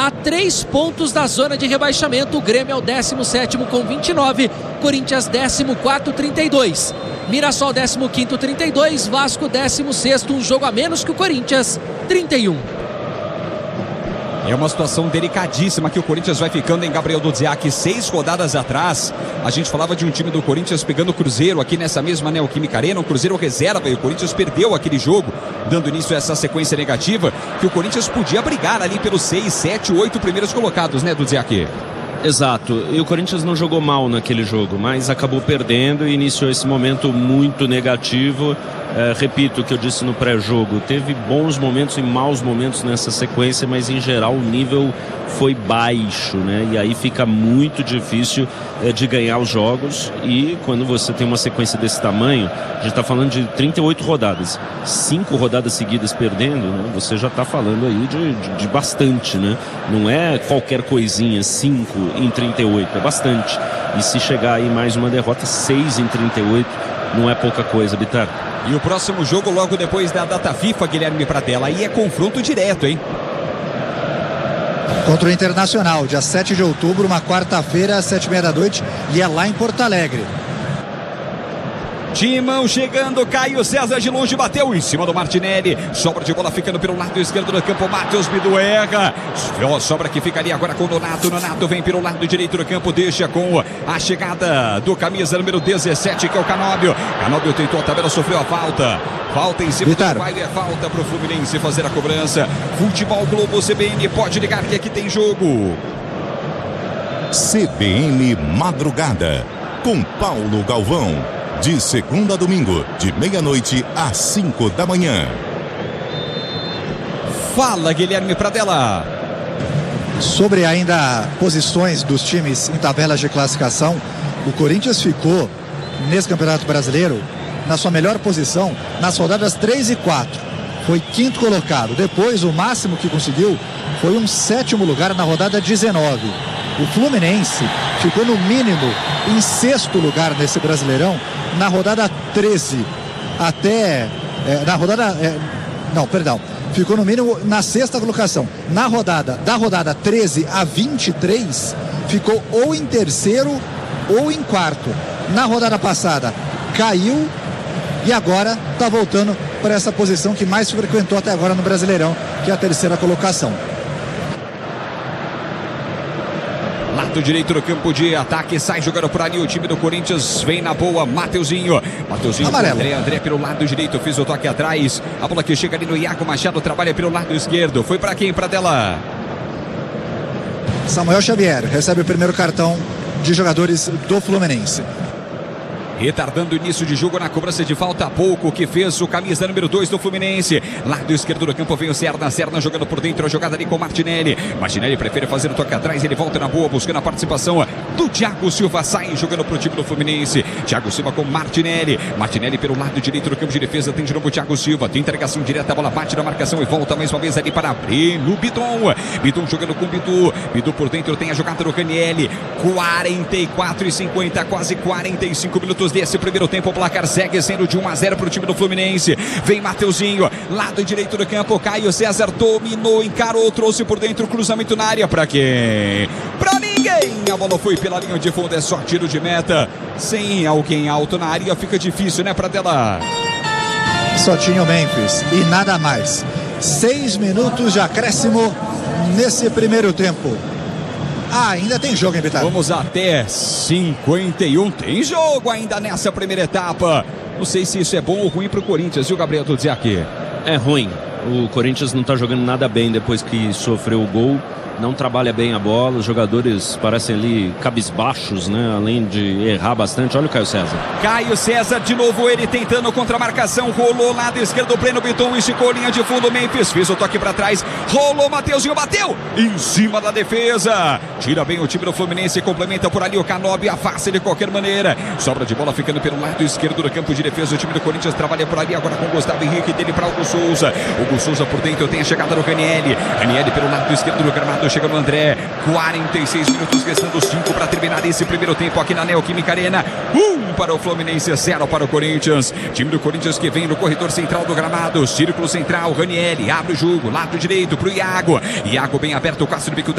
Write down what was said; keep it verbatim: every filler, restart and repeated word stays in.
a três pontos da zona de rebaixamento. O Grêmio é o décimo sétimo com vinte e nove, Corinthians décimo quarto, trinta e dois, Mirassol décimo quinto, trinta e dois, Vasco décimo sexto, um jogo a menos que o Corinthians, trinta e um. É uma situação delicadíssima que o Corinthians vai ficando em Gabriel Dudziak. Seis rodadas atrás, a gente falava de um time do Corinthians pegando o Cruzeiro aqui nessa mesma Neoquímica Arena, um Cruzeiro reserva, e o Corinthians perdeu aquele jogo, dando início a essa sequência negativa, que o Corinthians podia brigar ali pelos seis, sete, oito primeiros colocados, né, Dudziak? Exato, e o Corinthians não jogou mal naquele jogo, mas acabou perdendo e iniciou esse momento muito negativo. É, repito o que eu disse no pré-jogo, teve bons momentos e maus momentos nessa sequência, mas em geral o nível foi baixo, né? E aí fica muito difícil é, de ganhar os jogos. E quando você tem uma sequência desse tamanho, a gente está falando de trinta e oito rodadas, cinco rodadas seguidas perdendo, né? Você já está falando aí de, de, de bastante, né? Não é qualquer coisinha, cinco em trinta e oito, é bastante. E se chegar aí mais uma derrota, seis em trinta e oito, não é pouca coisa, Bitar. E o próximo jogo logo depois da data FIFA, Guilherme Pradella, aí é confronto direto, hein? Contra o Internacional, dia sete de outubro, uma quarta-feira, às sete e meia da noite, e é lá em Porto Alegre. Timão chegando, Caio César de longe bateu em cima do Martinelli, sobra de bola ficando pelo lado esquerdo do campo, Matheus Bidu erra, sobra que fica ali agora com o Nonato, Nonato vem pelo lado direito do campo, deixa com a chegada do camisa número dezessete, que é o Canóbio. Canóbio tentou a tabela, sofreu a falta, falta em cima Vitar. do baile, é falta para o Fluminense fazer a cobrança. Futebol Globo C B N, pode ligar que aqui tem jogo. C B N Madrugada, com Paulo Galvão. De segunda a domingo, de meia-noite às cinco da manhã. Fala, Guilherme Pradella. Sobre ainda posições dos times em tabelas de classificação, o Corinthians ficou, nesse Campeonato Brasileiro, na sua melhor posição nas rodadas três e quatro. Foi quinto colocado. Depois, o máximo que conseguiu foi um sétimo lugar na rodada dezenove. O Fluminense ficou no mínimo em sexto lugar nesse Brasileirão na rodada treze até é, na rodada é, não, perdão, ficou no mínimo na sexta colocação. Na rodada da rodada treze a vinte e três ficou ou em terceiro ou em quarto. Na rodada passada caiu e agora está voltando para essa posição que mais frequentou até agora no Brasileirão, que é a terceira colocação. Lado direito do campo de ataque, sai jogando por ali o time do Corinthians, vem na boa, Mateuzinho, Mateuzinho, André, André pelo lado direito, fez o toque atrás, a bola que chega ali no Iago Machado, trabalha pelo lado esquerdo, foi para quem, Pradella? Samuel Xavier recebe o primeiro cartão de jogadores do Fluminense. Retardando o início de jogo na cobrança de falta há pouco, que fez o camisa número dois do Fluminense. Lado esquerdo do campo vem o Serna, Serna jogando por dentro, a jogada ali com o Martinelli. Martinelli prefere fazer o toque atrás, ele volta na boa, buscando a participação do Thiago Silva, sai jogando pro time do Fluminense. Thiago Silva com Martinelli. Martinelli pelo lado direito do campo de defesa, tem de novo o Thiago Silva, tem entregação direta, a bola bate na marcação e volta mais uma vez ali para Breno Bidon. Bidon jogando com Bidu, Bidu por dentro tem a jogada do Ranieri. quarenta e quatro e cinquenta, quase quarenta e cinco minutos desse primeiro tempo, o placar segue sendo de um a zero para o time do Fluminense. Vem Mateuzinho, lado direito do campo, Caio César dominou, encarou, trouxe por dentro o cruzamento na área, para quem? Para ninguém, a bola foi pela linha de fundo, é só tiro de meta, sem alguém alto na área fica difícil, né, Pradella? Só tinha o Memphis e nada mais. Seis minutos de acréscimo nesse primeiro tempo. Ah, ainda tem jogo, hein, Vitar? Vamos até cinquenta e um. Tem jogo ainda nessa primeira etapa. Não sei se isso é bom ou ruim para o Corinthians, viu, Gabriel Dudziak? É ruim. O Corinthians não está jogando nada bem depois que sofreu o gol. Não trabalha bem a bola, os jogadores parecem ali cabisbaixos, né? Além de errar bastante. Olha o Caio César. Caio César, de novo ele tentando contra a marcação, rolou lado esquerdo, Breno Bidon, esticou linha de fundo, Memphis, fez o toque para trás, rolou, Mateuzinho, bateu em cima da defesa, tira bem o time do Fluminense, complementa por ali o Canóbio, afasta de qualquer maneira, sobra de bola ficando pelo lado esquerdo do campo de defesa, o time do Corinthians trabalha por ali agora com o Gustavo Henrique, dele para o Hugo Souza, Hugo Souza por dentro, tem a chegada do Ranieri, Ranieri pelo lado esquerdo do gramado, chega no André, quarenta e seis minutos, restando cinco para terminar esse primeiro tempo aqui na Neoquímica Arena. Um para o Fluminense, zero para o Corinthians. Time do Corinthians que vem no corredor central do gramado, círculo central, Ranieri abre o jogo, lado direito para o Iago. Iago bem aberto, o Castro do Bico